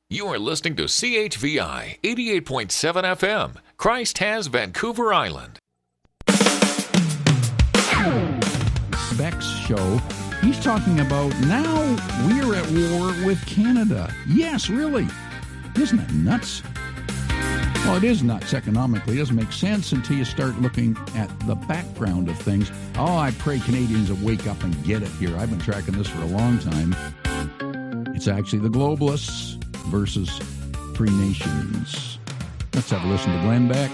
You are listening to CHVI 88.7 FM. Christ has Vancouver Island. Beck's show, he's talking about now we're at war with Canada. Yes, really. Isn't it nuts? Well, it is nuts economically. It doesn't make sense until you start looking at the background of things. Oh, I pray Canadians will wake up and get it here. I've been tracking this for a long time. It's actually the globalists versus free nations. Let's have a listen to Glenn Beck.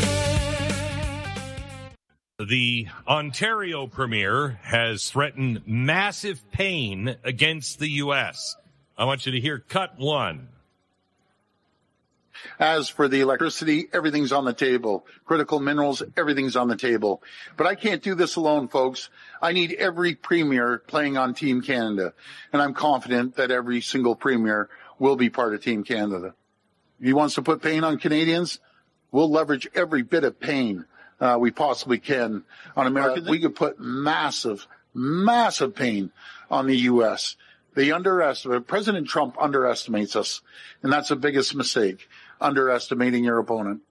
The Ontario Premier has threatened massive pain against the U.S. I want you to hear cut one. As for the electricity, everything's on the table. Critical minerals, everything's on the table. But I can't do this alone, folks. I need every premier playing on Team Canada. And I'm confident that every single premier will be part of Team Canada. If he wants to put pain on Canadians, we'll leverage every bit of pain we possibly can on America. We could put massive pain on the U.S. President Trump underestimates us, and that's the biggest mistake, underestimating your opponent.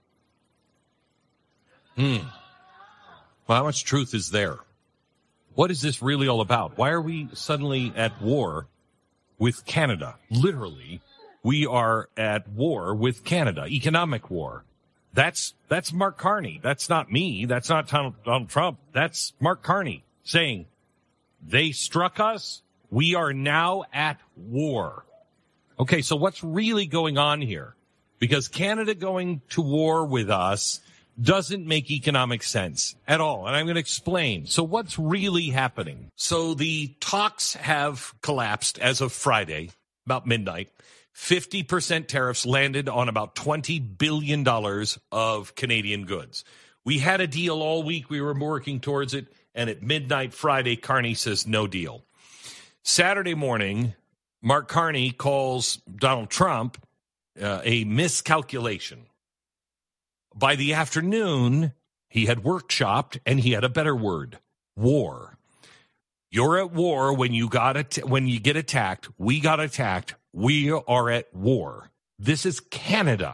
Well, how much truth is there? What is this really all about? Why are we suddenly at war with Canada? Literally, we are at war with Canada, economic war. That's Mark Carney. That's not me. That's not Donald Trump. That's Mark Carney saying they struck us. We are now at war. Okay, so what's really going on here? Because Canada going to war with us doesn't make economic sense at all. And I'm going to explain. So what's really happening? So the talks have collapsed as of Friday, about midnight. 50% tariffs landed on about $20 billion of Canadian goods. We had a deal all week. We were working towards it. And at midnight Friday, Carney says no deal. Saturday morning, Mark Carney calls Donald Trump a miscalculation. By the afternoon, he had workshopped and he had a better word: war. You're at war when you get attacked. We got attacked. We are at war. This is Canada.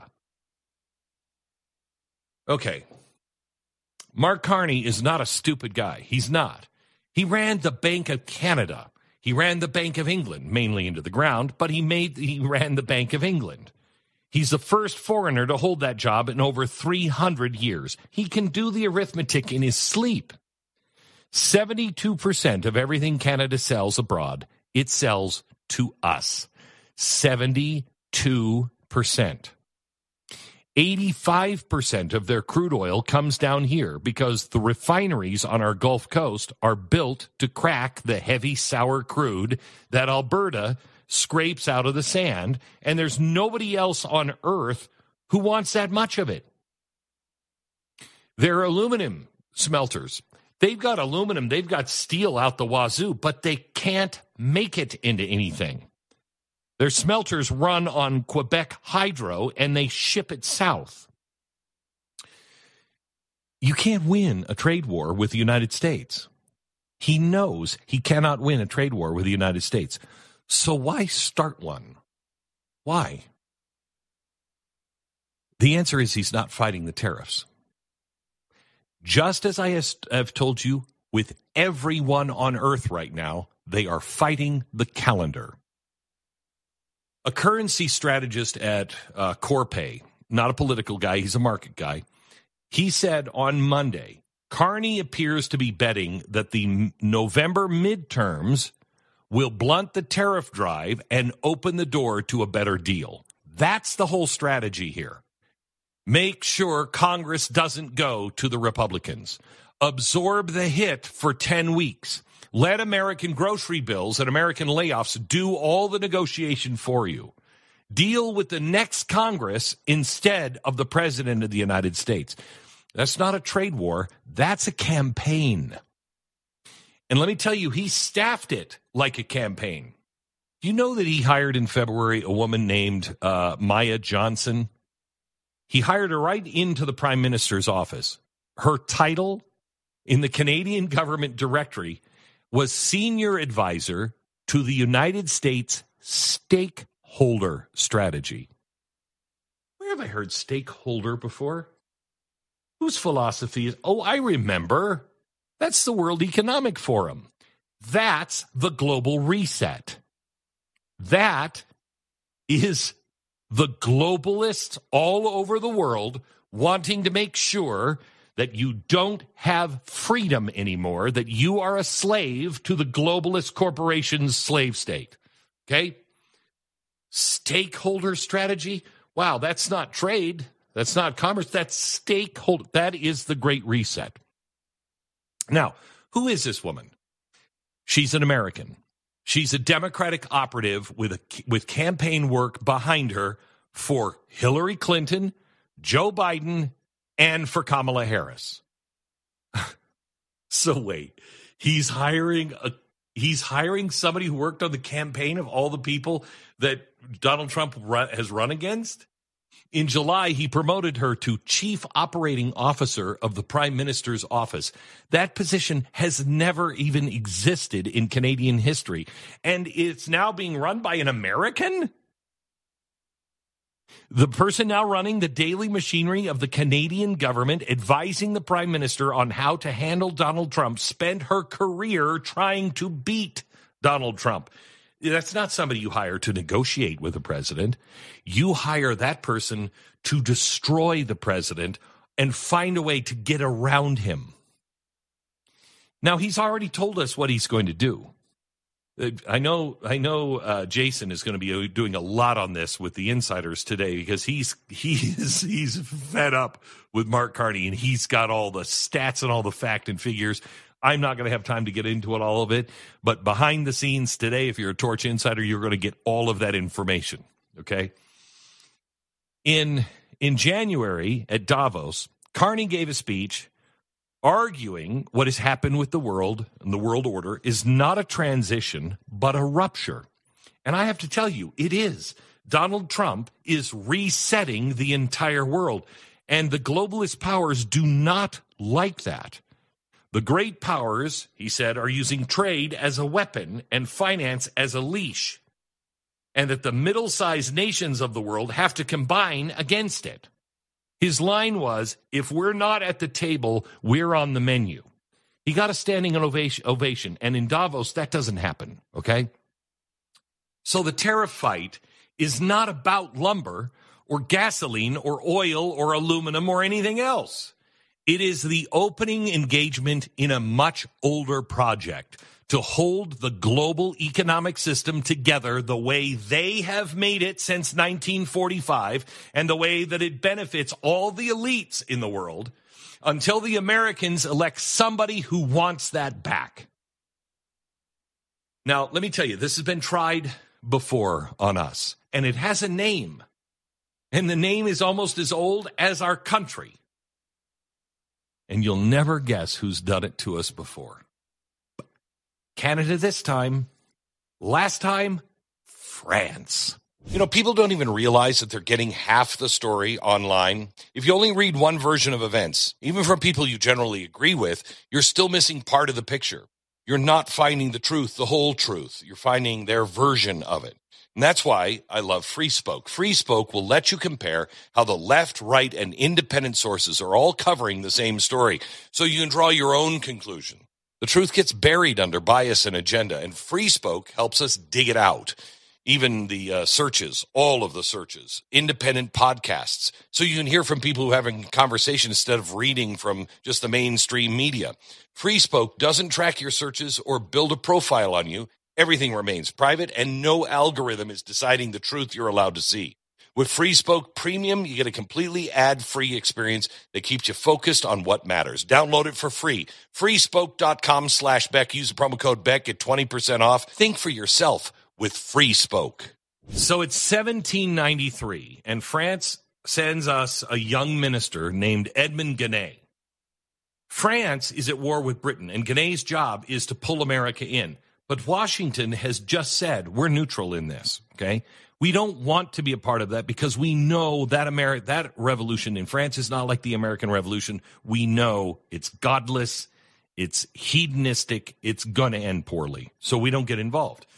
Okay. Mark Carney is not a stupid guy. He's not. He ran the Bank of Canada. He ran the Bank of England, mainly into the ground, but he ran the Bank of England. He's the first foreigner to hold that job in over 300 years. He can do the arithmetic in his sleep. 72% of everything Canada sells abroad, it sells to us. 72%. 85% of their crude oil comes down here because the refineries on our Gulf Coast are built to crack the heavy sour crude that Alberta scrapes out of the sand, and there's nobody else on earth who wants that much of it. They're aluminum smelters. They've got aluminum, they've got steel out the wazoo, but they can't make it into anything. Their smelters run on Quebec Hydro, and they ship it south. You can't win a trade war with the United States. He knows he cannot win a trade war with the United States. So why start one? Why? The answer is he's not fighting the tariffs. Just as I have told you, with everyone on earth right now, they are fighting the calendar. A currency strategist at Corpay, not a political guy, he's a market guy, he said on Monday, Carney appears to be betting that the November midterms will blunt the tariff drive and open the door to a better deal. That's the whole strategy here. Make sure Congress doesn't go to the Republicans. Absorb the hit for 10 weeks. Let American grocery bills and American layoffs do all the negotiation for you. Deal with the next Congress instead of the President of the United States. That's not a trade war. That's a campaign. And let me tell you, he staffed it like a campaign. Do you know that he hired in February a woman named Maya Johnson? He hired her right into the Prime Minister's office. Her title in the Canadian government directory was Senior Advisor to the United States Stakeholders stakeholder strategy. Where have I heard stakeholder before? Whose philosophy is, oh, I remember. That's the World Economic Forum. That's the global reset. That is the globalists all over the world wanting to make sure that you don't have freedom anymore, that you are a slave to the globalist corporation's slave state. Okay? Stakeholder strategy? Wow, that's not trade. That's not commerce. That's stakeholder. That is the Great Reset. Now, who is this woman? She's an American. She's a Democratic operative with campaign work behind her for Hillary Clinton, Joe Biden, and for Kamala Harris. So wait, he's hiring somebody who worked on the campaign of all the people that Donald Trump has run against? In July, he promoted her to Chief Operating Officer of the Prime Minister's office. That position has never even existed in Canadian history, and it's now being run by an American? The person now running the daily machinery of the Canadian government, advising the Prime Minister on how to handle Donald Trump, spent her career trying to beat Donald Trump. That's not somebody you hire to negotiate with the president. You hire that person to destroy the president and find a way to get around him. Now, he's already told us what he's going to do. I know. Jason is going to be doing a lot on this with the insiders today because he's fed up with Mark Carney and he's got all the stats and all the fact and figures. I'm not going to have time to get into all of it, but behind the scenes today, if you're a Torch insider, you're going to get all of that information. Okay. In January at Davos, Carney gave a speech arguing what has happened with the world and the world order is not a transition, but a rupture. And I have to tell you, it is. Donald Trump is resetting the entire world, and the globalist powers do not like that. The great powers, he said, are using trade as a weapon and finance as a leash, and that the middle-sized nations of the world have to combine against it. His line was, if we're not at the table, we're on the menu. He got a standing ovation, and in Davos, that doesn't happen, okay? So the tariff fight is not about lumber or gasoline or oil or aluminum or anything else. It is the opening engagement in a much older project to hold the global economic system together the way they have made it since 1945 and the way that it benefits all the elites in the world until the Americans elect somebody who wants that back. Now, let me tell you, this has been tried before on us, and it has a name, and the name is almost as old as our country. And you'll never guess who's done it to us before. Canada this time. Last time, France. You know, people don't even realize that they're getting half the story online. If you only read one version of events, even from people you generally agree with, you're still missing part of the picture. You're not finding the truth, the whole truth. You're finding their version of it. And that's why I love Free Spoke. Free Spoke will let you compare how the left, right, and independent sources are all covering the same story, so you can draw your own conclusion. The truth gets buried under bias and agenda, and Free Spoke helps us dig it out. Even the searches, all of the searches, independent podcasts, so you can hear from people who are having a conversation instead of reading from just the mainstream media. Free Spoke doesn't track your searches or build a profile on you. Everything remains private, and no algorithm is deciding the truth you're allowed to see. With Free Spoke Premium, you get a completely ad-free experience that keeps you focused on what matters. Download it for free. freespoke.com/Beck. Use the promo code Beck. Get 20% off. Think for yourself with Free Spoke. So it's 1793, and France sends us a young minister named Edmond Guenet. France is at war with Britain, and Guenet's job is to pull America in. But Washington has just said, we're neutral in this, okay? We don't want to be a part of that because we know that that revolution in France is not like the American Revolution. We know it's godless, it's hedonistic, it's going to end poorly. So we don't get involved.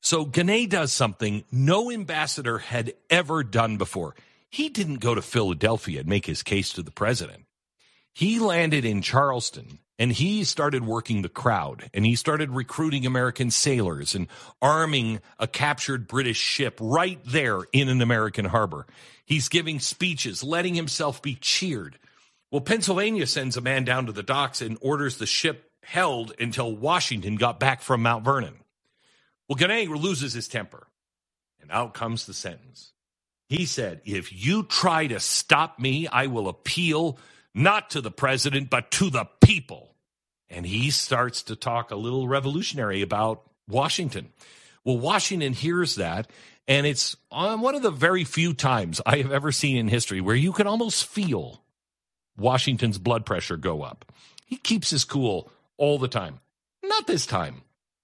So Genet does something no ambassador had ever done before. He didn't go to Philadelphia and make his case to the president. He landed in Charleston, and he started working the crowd, and he started recruiting American sailors and arming a captured British ship right there in an American harbor. He's giving speeches, letting himself be cheered. Well, Pennsylvania sends a man down to the docks and orders the ship held until Washington got back from Mount Vernon. Well, Genet loses his temper, and out comes the sentence. He said, if you try to stop me, I will appeal not to the president, but to the people. And he starts to talk a little revolutionary about Washington. Well, Washington hears that, and it's on one of the very few times I have ever seen in history where you can almost feel Washington's blood pressure go up. He keeps his cool all the time. Not this time.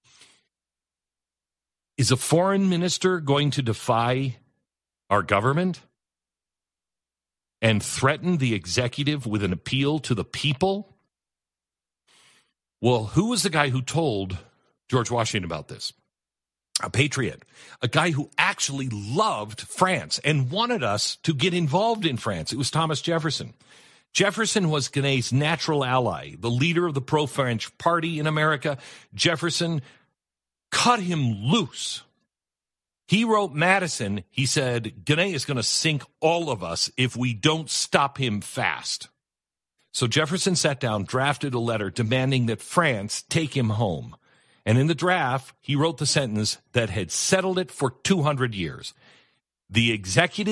Is a foreign minister going to defy our government and threaten the executive with an appeal to the people? Well, who was the guy who told George Washington about this? A patriot, a guy who actually loved France and wanted us to get involved in France. It was Thomas Jefferson. Jefferson was Genet's natural ally, the leader of the pro-French party in America. Jefferson cut him loose. He wrote Madison, he said, Genet is going to sink all of us if we don't stop him fast. So Jefferson sat down, drafted a letter demanding that France take him home. And in the draft, he wrote the sentence that had settled it for 200 years. The executive